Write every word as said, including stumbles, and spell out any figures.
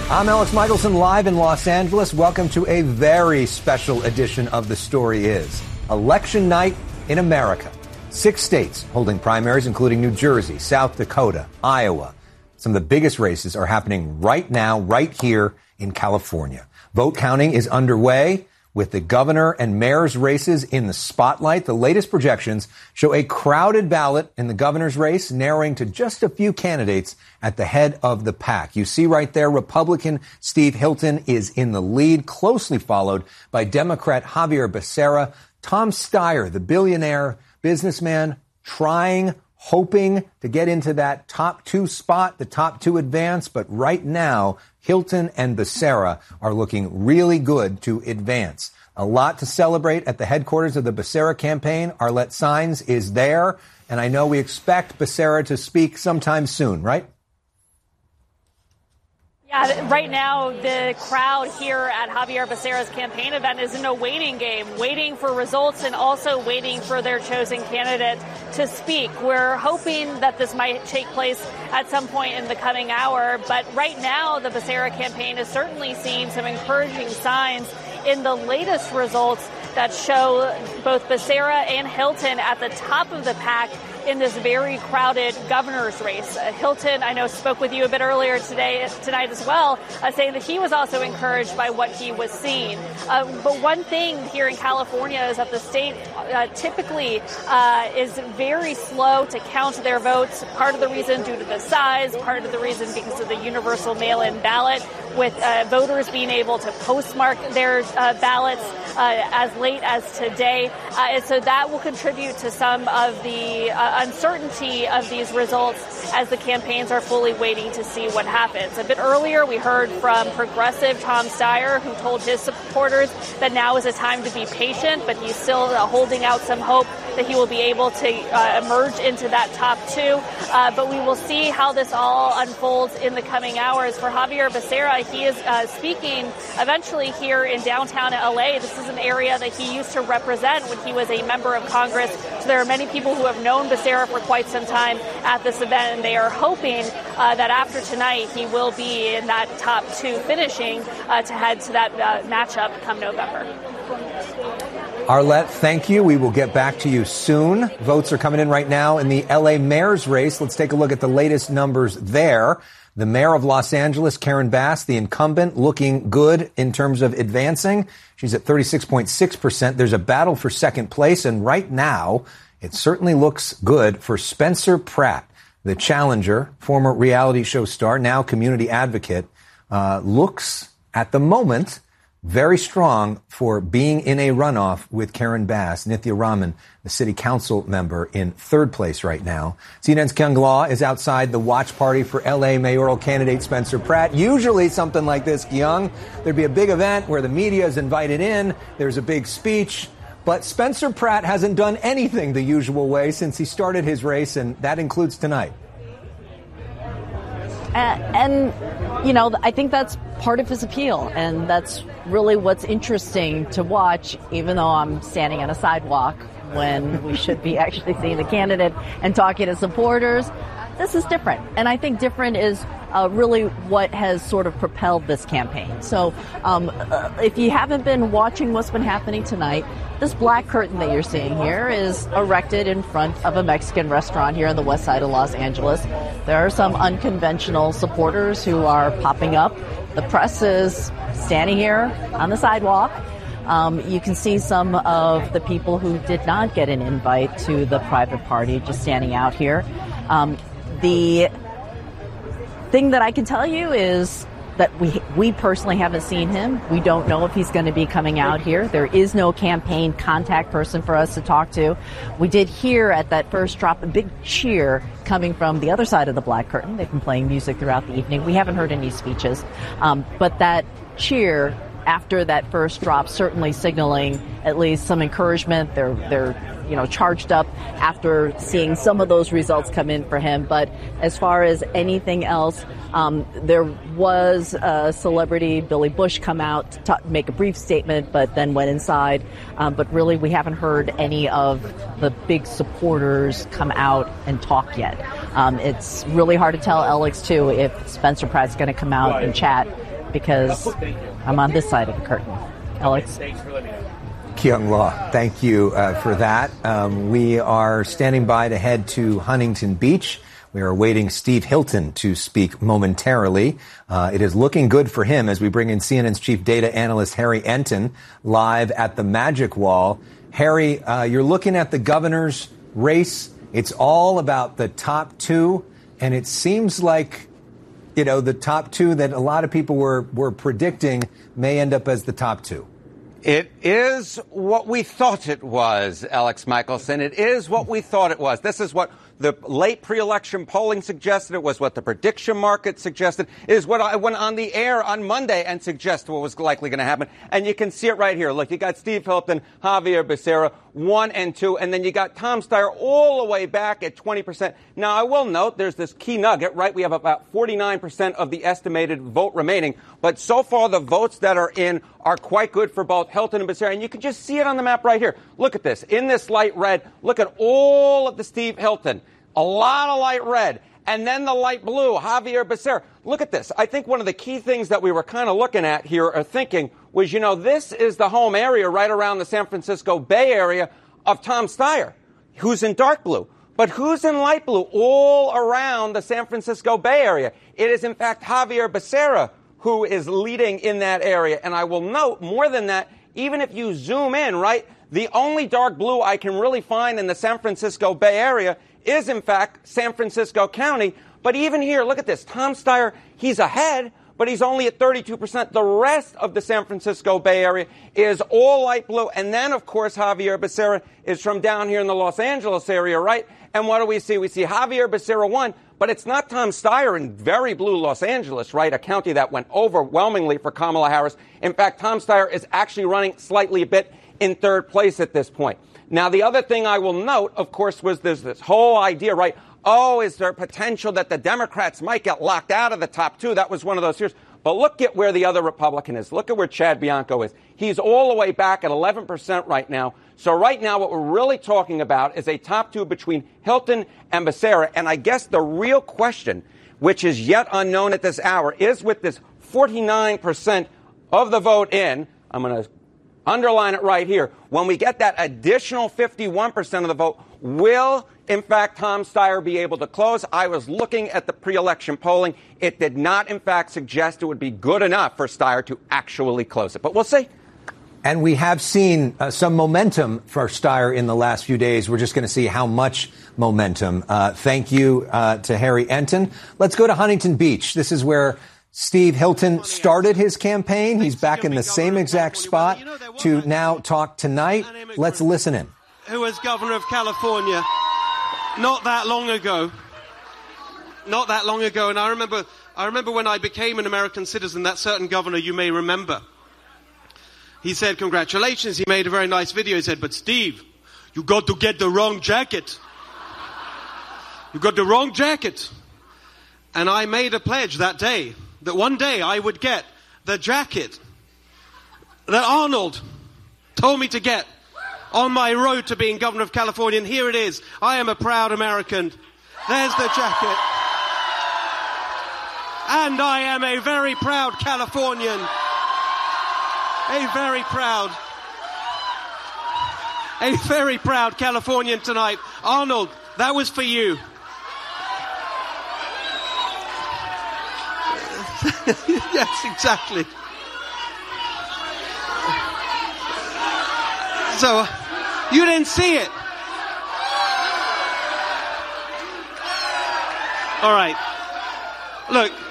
I'm Alex Michelson, live in Los Angeles. Welcome to a very special edition of The Story Is. Election night in America. Six states holding primaries, including New Jersey, South Dakota, Iowa. Some of the biggest races are happening right now, right here in California. Vote counting is underway with the governor and mayor's races in the spotlight. The latest projections show a crowded ballot in the governor's race, narrowing to just a few candidates at the head of the pack. You see right there, Republican Steve Hilton is in the lead, closely followed by Democrat Xavier Becerra. Tom Steyer, the billionaire businessman, trying, hoping to get into that top two spot, the top two advance. But right now, Hilton and Becerra are looking really good to advance. A lot to celebrate at the headquarters of the Becerra campaign. Arlette Saenz is there, and I know we expect Becerra to speak sometime soon, right? Yeah, right now the crowd here at Xavier Becerra's campaign event is in a waiting game, waiting for results and also waiting for their chosen candidate to speak. We're hoping that this might take place at some point in the coming hour, but right now the Becerra campaign is certainly seeing some encouraging signs in the latest results that show both Becerra and Hilton at the top of the pack in this very crowded governor's race. Uh, Hilton, I know, spoke with you a bit earlier today, tonight as well, uh, saying that he was also encouraged by what he was seeing. Uh, but one thing here in California is that the state uh, typically uh, is very slow to count their votes. Part of the reason due to the size, part of the reason because of the universal mail-in ballot, with uh, voters being able to postmark their uh, ballots uh, as late as today. Uh, and so that will contribute to some of the uh, uncertainty of these results as the campaigns are fully waiting to see what happens. A bit earlier, we heard from progressive Tom Steyer, who told his supporters that now is a time to be patient, but he's still uh, holding out some hope that he will be able to uh, emerge into that top two. Uh, but we will see how this all unfolds in the coming hours. For Xavier Becerra, he is uh, speaking eventually here in downtown L A. This is an area that he used to represent when he was a member of Congress. So there are many people who have known Becerra for quite some time at this event, and they are hoping uh, that after tonight he will be in that top two finishing uh, to head to that uh, matchup come November. Arlette, thank you. We will get back to you soon. Votes are coming in right now in the L A mayor's race. Let's take a look at the latest numbers there. The mayor of Los Angeles, Karen Bass, the incumbent, looking good in terms of advancing. She's at thirty-six point six percent. There's a battle for second place, and right now it certainly looks good for Spencer Pratt, the challenger, former reality show star, now community advocate, uh, looks at the moment very strong for being in a runoff with Karen Bass. Nithya Raman, the city council member, in third place right now. C N N's Kyung Law is outside the watch party for L A mayoral candidate Spencer Pratt. Usually something like this, Kyung, there'd be a big event where the media is invited in, there's a big speech. But Spencer Pratt hasn't done anything the usual way since he started his race, and that includes tonight. Uh, and, you know, I think that's part of his appeal, and that's really what's interesting to watch, even though I'm standing on a sidewalk when we should be actually seeing the candidate and talking to supporters. This is different, and I think different is uh, really what has sort of propelled this campaign. So um, uh, if you haven't been watching what's been happening tonight, this black curtain that you're seeing here is erected in front of a Mexican restaurant here on the west side of Los Angeles. There are some unconventional supporters who are popping up. The press is standing here on the sidewalk. Um, you can see some of the people who did not get an invite to the private party just standing out here. Um, the thing that I can tell you is that we we personally haven't seen him. We don't know if he's going to be coming out here. There is no campaign contact person for us to talk to. We did hear at that first drop a big cheer coming from the other side of the black curtain. They've been playing music throughout the evening. We haven't heard any speeches. Um, but that cheer after that first drop certainly signaling at least some encouragement. They're they're you know, charged up after seeing some of those results come in for him. But as far as anything else, um, there was a celebrity, Billy Bush, come out to talk, make a brief statement, but then went inside. Um, but really, we haven't heard any of the big supporters come out and talk yet. Um, it's really hard to tell, Alex, too, if Spencer Pratt's going to come out and chat because I'm on this side of the curtain. Alex? Thanks for letting me know. Kyung Law, thank you uh, for that. Um, we are standing by to head to Huntington Beach. We are awaiting Steve Hilton to speak momentarily. Uh, it is looking good for him as we bring in C N N's chief data analyst, Harry Enton, live at the Magic Wall. Harry, uh, you're looking at the governor's race. It's all about the top two, and it seems like, you know, the top two that a lot of people were, were predicting may end up as the top two. It is what we thought it was, Alex Michelson. It is what we thought it was. This is what the late pre-election polling suggested. It was what the prediction market suggested. It is what I went on the air on Monday and suggested what was likely going to happen. And you can see it right here. Look, you got Steve Hilton, Xavier Becerra, one and two. And then you got Tom Steyer all the way back at twenty percent. Now, I will note there's this key nugget, right? We have about forty-nine percent of the estimated vote remaining. But so far, the votes that are in are quite good for both Hilton and Becerra. And you can just see it on the map right here. Look at this. In this light red, look at all of the Steve Hilton. A lot of light red. And then the light blue, Xavier Becerra. Look at this. I think one of the key things that we were kind of looking at here or thinking was, you know, this is the home area right around the San Francisco Bay Area of Tom Steyer, who's in dark blue. But who's in light blue all around the San Francisco Bay Area? It is, in fact, Xavier Becerra who is leading in that area. And I will note, more than that, even if you zoom in, right, the only dark blue I can really find in the San Francisco Bay Area is, in fact, San Francisco County. But even here, look at this. Tom Steyer, he's ahead, but he's only at thirty-two percent. The rest of the San Francisco Bay Area is all light blue. And then, of course, Xavier Becerra is from down here in the Los Angeles area, right? And what do we see? We see Xavier Becerra one, but it's not Tom Steyer in very blue Los Angeles, right? A county that went overwhelmingly for Kamala Harris. In fact, Tom Steyer is actually running slightly a bit in third place at this point. Now, the other thing I will note, of course, was there's this whole idea, right? Oh, is there potential that the Democrats might get locked out of the top two? That was one of those fears. But look at where the other Republican is. Look at where Chad Bianco is. He's all the way back at eleven percent right now. So right now what we're really talking about is a top two between Hilton and Becerra. And I guess the real question, which is yet unknown at this hour, is with this forty-nine percent of the vote in, I'm going to underline it right here, when we get that additional fifty-one percent of the vote, will, in fact, Tom Steyer be able to close? I was looking at the pre-election polling. It did not, in fact, suggest it would be good enough for Steyer to actually close it. But we'll see. And we have seen uh, some momentum for Steyer in the last few days. We're just going to see how much momentum. Uh, thank you uh, to Harry Enton. Let's go to Huntington Beach. This is where Steve Hilton started his campaign. He's back in the same exact spot to now talk tonight. Let's listen in. Who was governor of California not that long ago. Not that long ago. And I remember, I remember when I became an American citizen, that certain governor you may remember. He said, congratulations. He made a very nice video. He said, but Steve, you got to get the wrong jacket. You got the wrong jacket. And I made a pledge that day that one day I would get the jacket that Arnold told me to get on my road to being governor of California. And here it is. I am a proud American. There's the jacket. And I am a very proud Californian. A very proud, a very proud Californian tonight. Arnold, that was for you. Yes, exactly. So, you didn't see it. All right. Look.